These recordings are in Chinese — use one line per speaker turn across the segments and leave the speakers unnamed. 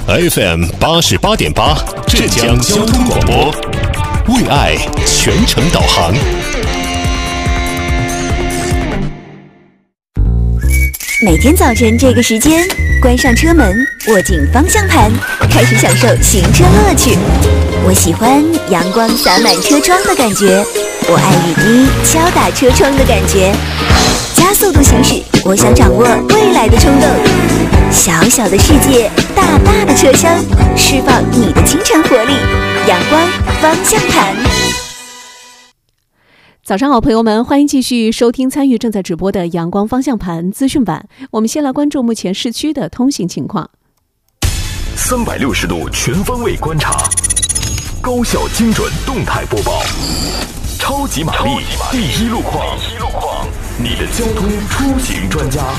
FM 88.8浙江交通广播，为爱全程导航。
每天早晨这个时间，关上车门，握紧方向盘，开始享受行车乐趣。我喜欢阳光洒满车窗的感觉，我爱雨滴敲打车窗的感觉。加速度行驶，我想掌握未来的冲动。小小的世界，大大的车厢，释放你的清晨活力。阳光方向盘。
早上好，朋友们，欢迎继续收听参与正在直播的阳光方向盘资讯版。我们先来关注目前市区的通行情况。
360度全方位观察，高效精准动态播报，超级玛丽第一路况，你的交通出行专家。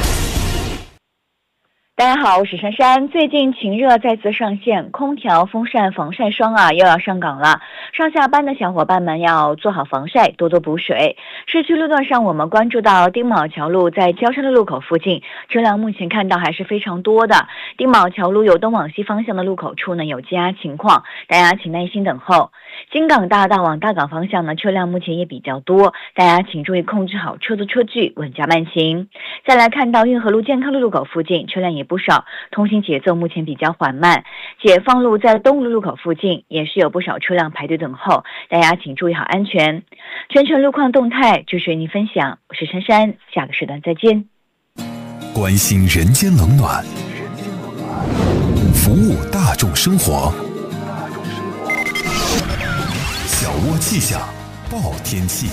大家好，我是珊珊。最近晴热再次上线，空调、风扇、防晒霜又要上岗了。上下班的小伙伴们要做好防晒，多多补水。市区路段上，我们关注到丁卯桥路在焦山的路口附近，车辆目前看到还是非常多的。丁卯桥路有东往西方向的路口处有积压情况，大家请耐心等候。京港大道往大港方向车辆目前也比较多，大家请注意控制好车的车距，稳驾慢行。再来看到运河路健康路路口附近，车辆也不少，通行节奏目前比较缓慢。解放路在东路路口附近也是有不少车辆排队等候，大家请注意好安全。全程路况动态就是为您分享，我是珊珊，下个时段再见。
关心人间冷暖，服务大众生活。小窝气象报天气。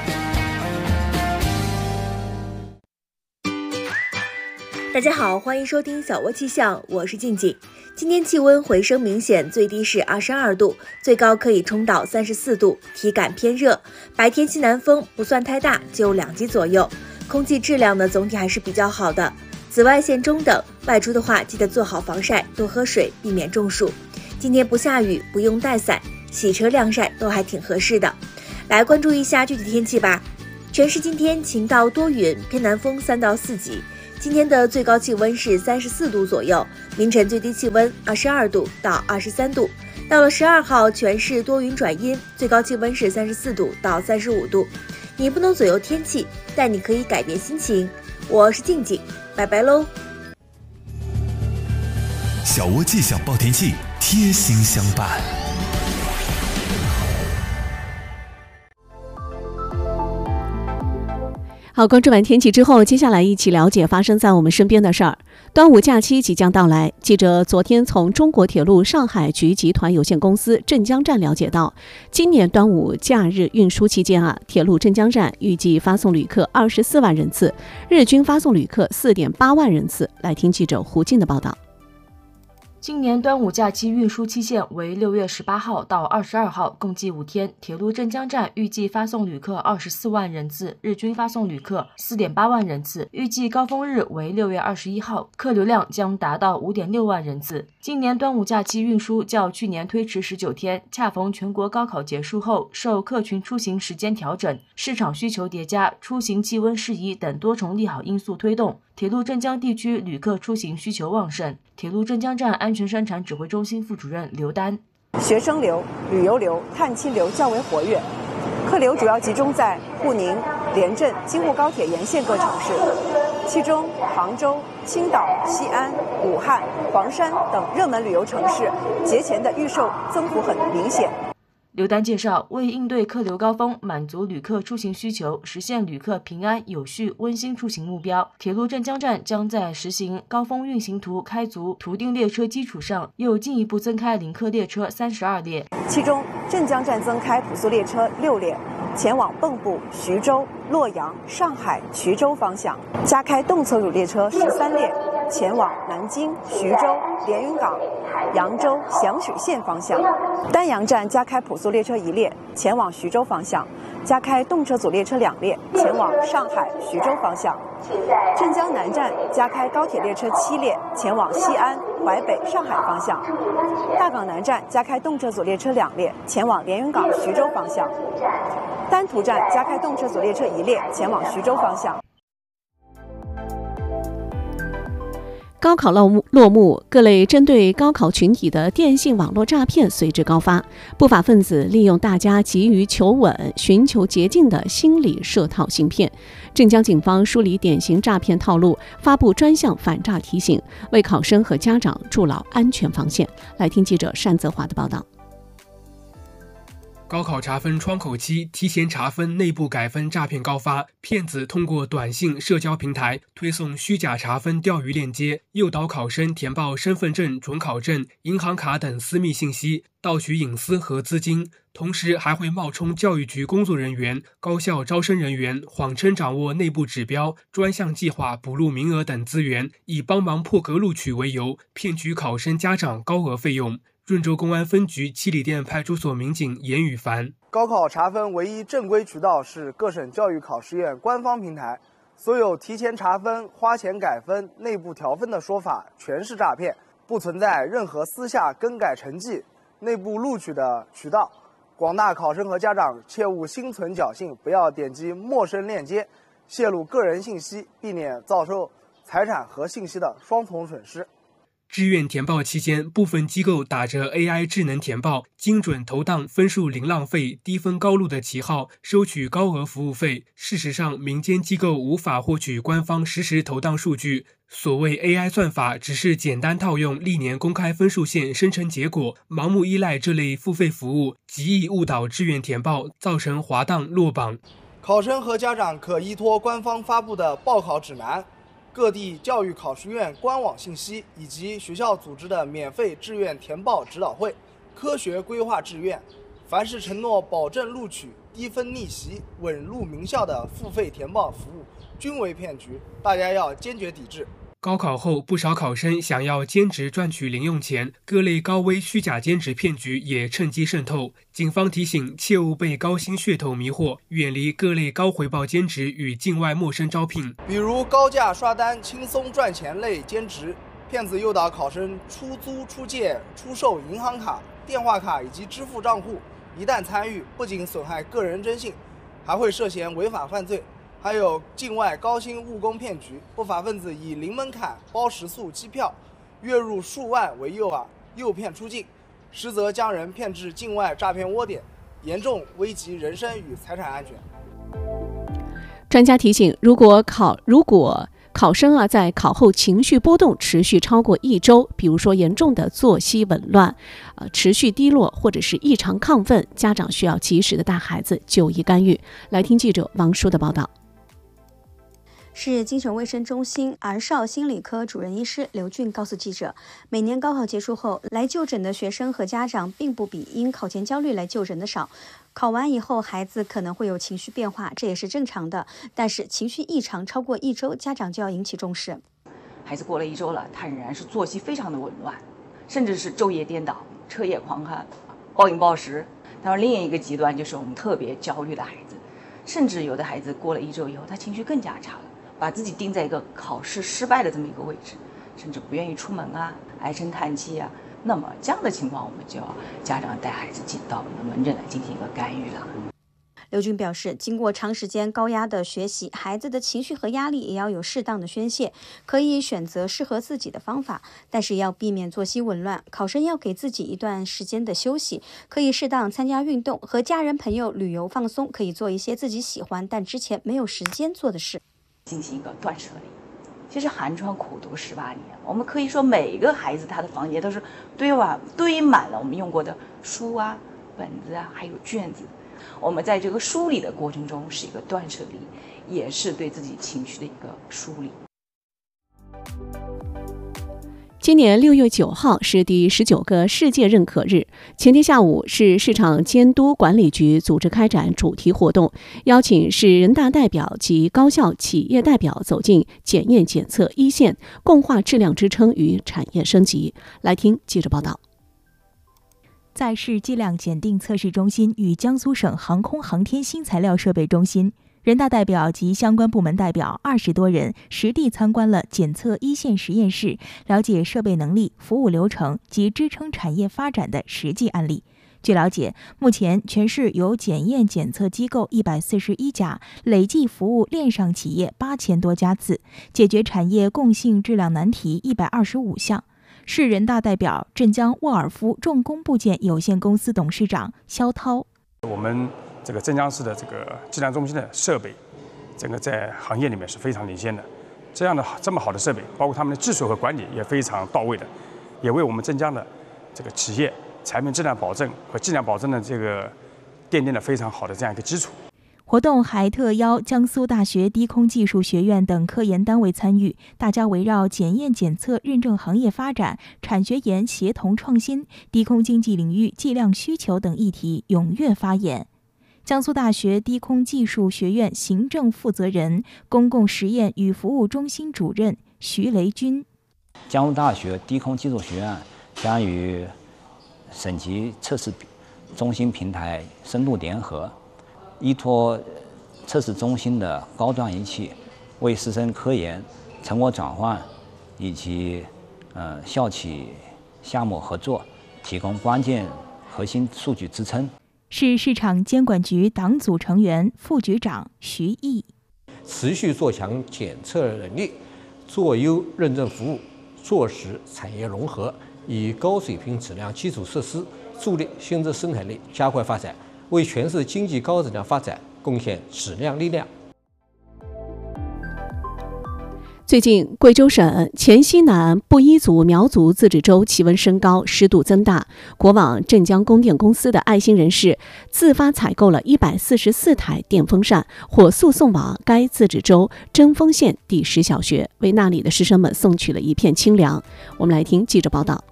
大家好，欢迎收听小窝气象，我是静静。今天气温回升明显，最低是22度，最高可以冲到34度，体感偏热。白天西南风不算太大，就2级左右。空气质量呢，总体还是比较好的，紫外线中等。外出的话，记得做好防晒，多喝水，避免中暑。今天不下雨，不用带伞，洗车晾晒都还挺合适的。来关注一下具体天气吧。全市今天晴到多云，偏南风3到4级。今天的最高气温是34度左右，凌晨最低气温22度到23度。到了12号，全市多云转阴，最高气温是34度到35度。你不能左右天气，但你可以改变心情。我是静静，拜拜喽。
小窝气象报天气，贴心相伴。
好，关注完天气之后，接下来一起了解发生在我们身边的事儿。端午假期即将到来，记者昨天从中国铁路上海局集团有限公司镇江站了解到，今年端午假日运输期间铁路镇江站预计发送旅客24万人次，日均发送旅客4.8万人次。来听记者胡静的报道。
今年端午假期运输期限为6月18号到22号，共计5天。铁路镇江站预计发送旅客24万人次，日均发送旅客4.8万人次。预计高峰日为6月21号，客流量将达到5.6万人次。今年端午假期运输较去年推迟19天，恰逢全国高考结束后，受客群出行时间调整、市场需求叠加、出行气温适宜等多重利好因素推动，铁路镇江地区旅客出行需求旺盛。铁路镇江站安全生产指挥中心副主任刘丹：
学生流、旅游流、探亲流较为活跃，客流主要集中在沪宁、连镇、京沪高铁沿线各城市，其中杭州、青岛、西安、武汉、黄山等热门旅游城市节前的预售增幅很明显。
刘丹介绍，为应对客流高峰，满足旅客出行需求，实现旅客平安有序温馨出行目标，铁路镇江站将在实行高峰运行图开足图定列车基础上，又进一步增开临客列车32列，
其中镇江站增开普速列车6列，前往蚌埠、徐州、洛阳、上海、衢州方向，加开动车组列车13列，前往南京、徐州、连云港、扬州、响水县方向。丹阳站加开普速列车1列，前往徐州方向，加开动车组列车2列，前往上海、徐州方向。镇江南站加开高铁列车7列，前往西安、淮北、上海方向。大港南站加开动车组列车2列，前往连云港、徐州方向。丹徒站加开动车组列车1列，前往徐州方向。
高考落幕，各类针对高考群体的电信网络诈骗随之高发，不法分子利用大家急于求稳、寻求捷径的心理设套行骗。镇江警方梳理典型诈骗套路，发布专项反诈提醒，为考生和家长筑牢安全防线。来听记者单泽华的报道。
高考查分窗口期提前查分内部改分诈骗高发，骗子通过短信、社交平台推送虚假查分钓鱼链接，诱导考生填报身份证、准考证、银行卡等私密信息，盗取隐私和资金。同时还会冒充教育局工作人员、高校招生人员，谎称掌握内部指标、专项计划、补录名额等资源，以帮忙破格录取为由，骗取考生家长高额费用。润州公安分局七里店派出所民警严宇凡：
高考查分唯一正规渠道是各省教育考试院官方平台，所有提前查分、花钱改分、内部调分的说法全是诈骗，不存在任何私下更改成绩、内部录取的渠道。广大考生和家长切勿心存侥幸，不要点击陌生链接，泄露个人信息，避免遭受财产和信息的双重损失。
志愿填报期间，部分机构打着 AI 智能填报、精准投档、分数零浪费、低分高录的旗号，收取高额服务费。事实上，民间机构无法获取官方实时投档数据。所谓 AI 算法，只是简单套用历年公开分数线生成结果，盲目依赖这类付费服务，极易误导志愿填报，造成滑档落榜。
考生和家长可依托官方发布的报考指南、各地教育考试院官网信息以及学校组织的免费志愿填报指导会，科学规划志愿。凡是承诺保证录取、低分逆袭、稳入名校的付费填报服务，均为骗局，大家要坚决抵制。
高考后，不少考生想要兼职赚取零用钱，各类高危虚假兼职骗局也趁机渗透。警方提醒，切勿被高薪噱头迷惑，远离各类高回报兼职与境外陌生招聘，
比如高价刷单、轻松赚钱类兼职。骗子诱导考生出租、出借、出售银行卡、电话卡以及支付账户，一旦参与，不仅损害个人征信，还会涉嫌违法犯罪。还有境外高薪务工骗局，不法分子以零门槛、包食宿、机票、月入数万为诱饵，诱骗出境，实则将人骗至境外诈骗窝点，严重危及人身与财产安全。
专家提醒，如果考生在考后情绪波动持续超过1周，比如说严重的作息紊乱、持续低落或者是异常亢奋，家长需要及时的带孩子就医干预。来听记者王舒的报道。
市精神卫生中心儿少心理科主任医师刘俊告诉记者，每年高考结束后来就诊的学生和家长并不比因考前焦虑来就诊的少，考完以后孩子可能会有情绪变化，这也是正常的，但是情绪异常超过1周，家长就要引起重视。
孩子过了1周了，他仍然是作息非常的紊乱，甚至是昼夜颠倒、彻夜狂欢、暴饮暴食。当然另一个极端就是我们特别焦虑的孩子，甚至有的孩子过了1周以后，他情绪更加差了，把自己定在一个考试失败的这么一个位置，甚至不愿意出门唉声叹气那么这样的情况，我们就要家长带孩子到门诊来进行一个干预了。
刘军表示，经过长时间高压的学习，孩子的情绪和压力也要有适当的宣泄，可以选择适合自己的方法，但是要避免作息紊乱。考生要给自己一段时间的休息，可以适当参加运动，和家人朋友旅游放松，可以做一些自己喜欢但之前没有时间做的事，
进行一个断舍离。其实寒窗苦读18年，我们可以说每个孩子他的房间都是堆满了我们用过的书本子还有卷子。我们在这个梳理的过程中是一个断舍离，也是对自己情绪的一个梳理。
今年6月9号是第19个世界认可日。前天下午，市市场监督管理局组织开展主题活动，邀请市人大代表及高校企业代表走进检验检测一线，共话质量支撑与产业升级。来听记者报道。
在市计量检定测试中心与江苏省航空航天新材料设备中心，人大代表及相关部门代表20多人实地参观了检测一线实验室，了解设备能力、服务流程及支撑产业发展的实际案例。 据了解，目前全市有检验检测机构141家，累计服务链上企业8000多家次，解决产业共性质量难题125项。市人大代表镇江沃尔夫重工部件有限公司董事长肖涛：
我们这个镇江市的这个计量中心的设备，整个在行业里面是非常领先的。这么好的设备，包括他们的技术和管理也非常到位的，也为我们镇江的这个企业产品质量保证和质量保证的这个奠定了非常好的这样一个基础。
活动还特邀江苏大学低空技术学院等科研单位参与，大家围绕检验检测认证行业发展、产学研协同创新、低空经济领域计量需求等议题踊跃发言。江苏大学低空技术学院行政负责人、公共实验与服务中心主任徐雷军：
江苏大学低空技术学院将与省级测试中心平台深度联合，依托测试中心的高端仪器，为师生科研、成果转换以及校企项目合作提供关键核心数据支撑。
市市场监管局党组成员、副局长徐毅：
持续做强检测能力，做优认证服务，落实产业融合，以高水平质量基础设施助力新质生产力加快发展，为全市经济高质量发展贡献质量力量。
最近，贵州省黔西南布依族苗族自治州气温升高，湿度增大。国网镇江供电公司的爱心人士自发采购了144台电风扇，火速送往该自治州针锋县第10小学，为那里的师生们送去了一片清凉。我们来听记者报道。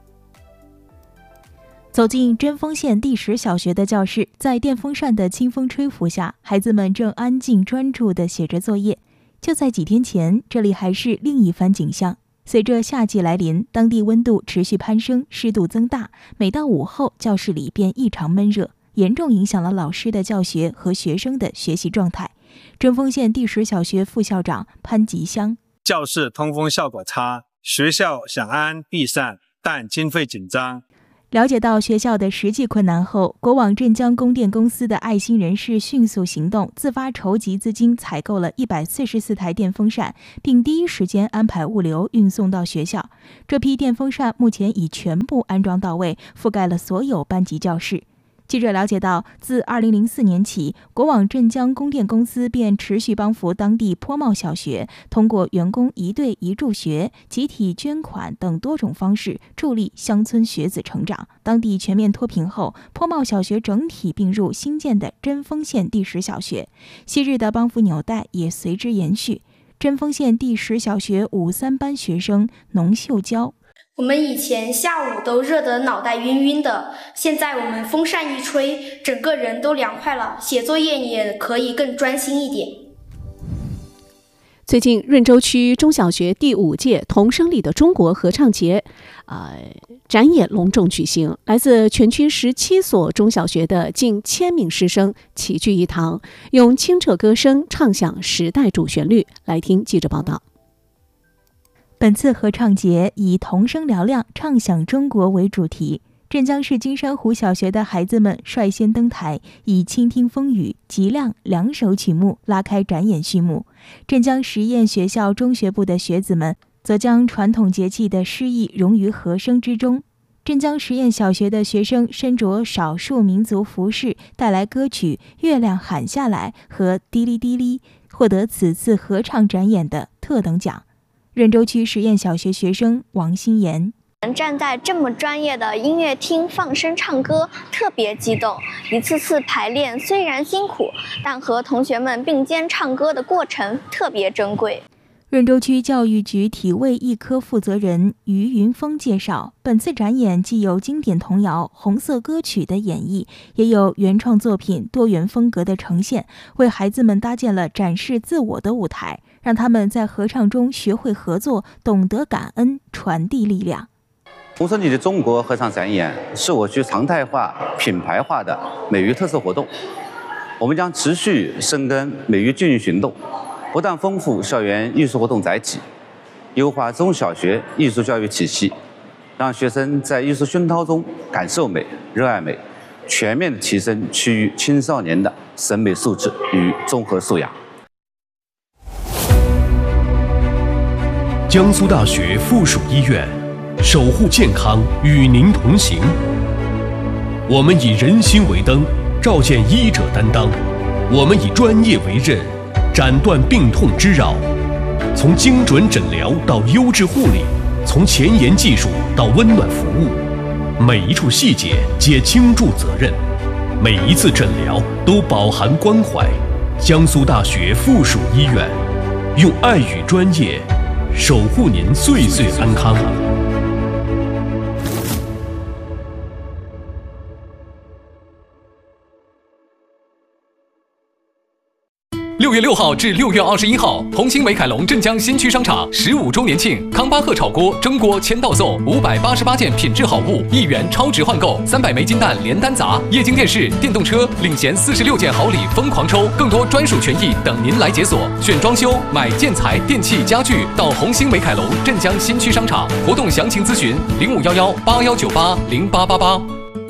走进针锋县第10小学的教室，在电风扇的清风吹拂下，孩子们正安静专注地写着作业。就在几天前，这里还是另一番景象。随着夏季来临，当地温度持续攀升，湿度增大，每到午后，教室里便异常闷热，严重影响了老师的教学和学生的学习状态。针锋县第10小学副校长潘吉香：
教室通风效果差，学校想安闭扇，但经费紧张。
了解到学校的实际困难后，国网镇江供电公司的爱心人士迅速行动，自发筹集资金，采购了144台电风扇，并第一时间安排物流运送到学校。这批电风扇目前已全部安装到位，覆盖了所有班级教室。记者了解到，自2004年起，国网镇江供电公司便持续帮扶当地坡茂小学，通过员工一对一助学、集体捐款等多种方式，助力乡村学子成长。当地全面脱贫后，坡茂小学整体并入新建的针锋县第10小学，昔日的帮扶纽带也随之延续。针锋县第10小学5、3班学生农秀娇：
我们以前下午都热得脑袋晕晕的，现在我们风扇一吹，整个人都凉快了，写作业也可以更专心一点。
最近，润州区中小学第5届童声里的中国合唱节展演隆重举行，来自全区17所中小学的近1000名师生齐聚一堂，用清澈歌声唱响时代主旋律。来听记者报道。
本次合唱节以童声嘹亮唱响中国为主题，镇江市金山湖小学的孩子们率先登台，以倾听风雨、极亮2首曲目拉开展演序幕。镇江实验学校中学部的学子们则将传统节气的诗意融于和声之中。镇江实验小学的学生身着少数民族服饰，带来歌曲《月亮喊下来》和《滴哩滴哩》，获得此次合唱展演的特等奖。润州区实验小学学生王新言：
能站在这么专业的音乐厅放声唱歌，特别激动。一次次排练虽然辛苦，但和同学们并肩唱歌的过程特别珍贵。
润州区教育局体卫一科负责人于云峰介绍，本次展演既有经典童谣、红色歌曲的演绎，也有原创作品多元风格的呈现，为孩子们搭建了展示自我的舞台，让他们在合唱中学会合作，懂得感恩，传递力量。
童声里的中国合唱展演是我区常态化、品牌化的美育特色活动，我们将持续深耕美育教育行动，不断丰富校园艺术活动载体，优化中小学艺术教育体系，让学生在艺术熏陶中感受美、热爱美， 全面提升区域青少年的审美素质与综合素养。
江苏大学附属医院，守护健康，与您同行。我们以人心为灯，照见医者担当；我们以专业为刃，斩断病痛之扰。从精准诊疗到优质护理，从前沿技术到温暖服务，每一处细节皆倾注责任，每一次诊疗都饱含关怀。江苏大学附属医院，用爱与专业守护您岁岁安康。
6月6号至6月21号，红星美凯龙镇江新区商场15周年庆，康巴赫炒锅、蒸锅签到送588件品质好物，1元超值换购，300枚金蛋连单砸，液晶电视、电动车领衔46件好礼疯狂抽，更多专属权益等您来解锁。选装修、买建材、电器、家具，到红星美凯龙镇江新区商场。活动详情咨询051181980888。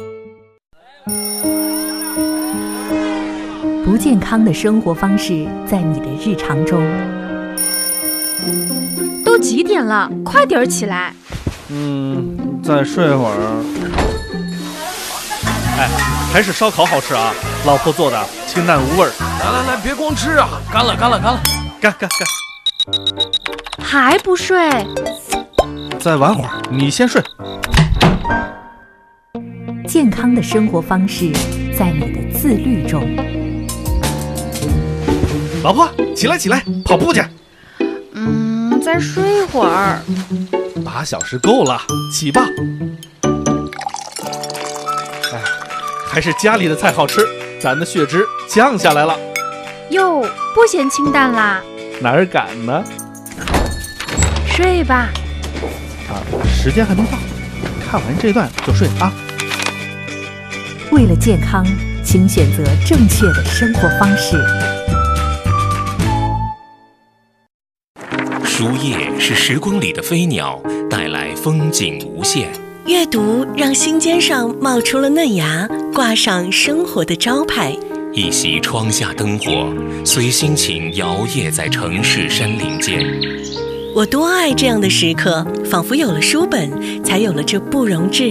不健康的生活方式在你的日常中。
都几点了？快点起来！
再睡会儿。哎，还是烧烤好吃啊！老婆做的，清淡无味儿。
来，别光吃啊！干了！
干！
还不睡？
再玩会儿，你先睡。
健康的生活方式在你的自律中。
老婆，起来，跑步去。
再睡会儿。
8小时够了，起吧。哎，还是家里的菜好吃，咱的血脂降下来了。
哟，不嫌清淡啦？
哪儿敢呢？
睡吧。
时间还没到，看完这段就睡啊。
为了健康，请选择正确的生活方式。
书页是时光里的飞鸟，带来风景无限。
阅读让心尖上冒出了嫩芽，挂上生活的招牌。
一袭窗下灯火，随心情摇曳在城市山林间。
我多爱这样的时刻，仿佛有了书本，才有了这不容置